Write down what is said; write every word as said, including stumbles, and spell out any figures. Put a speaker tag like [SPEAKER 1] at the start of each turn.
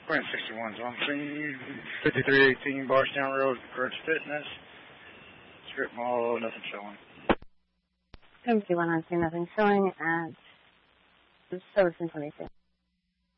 [SPEAKER 1] Quinn sixty-one's on scene. fifty-three eighteen Barstown Road, Kurt's Fitness. Strip mall, nothing showing.
[SPEAKER 2] fifty-one on scene, nothing showing at Silverton twenty-two.